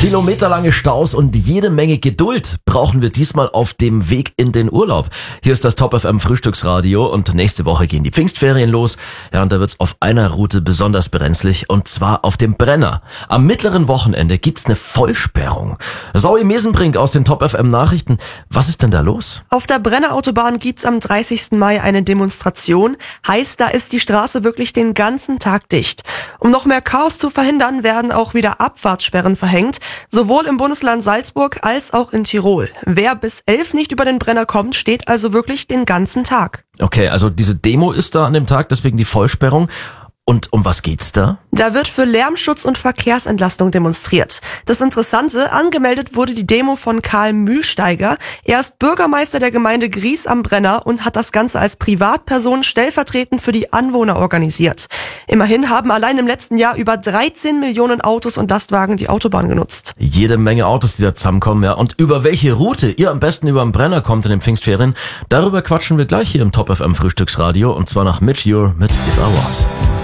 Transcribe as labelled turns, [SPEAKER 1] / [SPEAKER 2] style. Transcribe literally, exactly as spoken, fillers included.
[SPEAKER 1] Kilometerlange Staus und jede Menge Geduld brauchen wir diesmal auf dem Weg in den Urlaub. Hier ist das Top F M Frühstücksradio und nächste Woche gehen die Pfingstferien los. Ja, und da wird's auf einer Route besonders brenzlig und zwar auf dem Brenner. Am mittleren Wochenende gibt's eine Vollsperrung. Zoe Mesenbrink aus den Top F M Nachrichten. Was ist denn da los?
[SPEAKER 2] Auf der Brennerautobahn gibt's am dreißigsten Mai eine Demonstration. Heißt, da ist die Straße wirklich den ganzen Tag dicht. Um noch mehr Chaos zu verhindern, werden auch wieder Abfahrtssperren verhängt. Sowohl im Bundesland Salzburg als auch in Tirol. Wer bis elf nicht über den Brenner kommt, steht also wirklich den ganzen Tag.
[SPEAKER 1] Okay, also diese Demo ist da an dem Tag, deswegen die Vollsperrung. Und um was geht's da?
[SPEAKER 2] Da wird für Lärmschutz und Verkehrsentlastung demonstriert. Das Interessante, angemeldet wurde die Demo von Karl Mühlsteiger. Er ist Bürgermeister der Gemeinde Gries am Brenner und hat das Ganze als Privatperson stellvertretend für die Anwohner organisiert. Immerhin haben allein im letzten Jahr über dreizehn Millionen Autos und Lastwagen die Autobahn genutzt.
[SPEAKER 1] Jede Menge Autos, die da zusammenkommen, ja. Und über welche Route ihr am besten über den Brenner kommt in den Pfingstferien, darüber quatschen wir gleich hier im Top F M Frühstücksradio und zwar nach Midge Ure mit If I Was.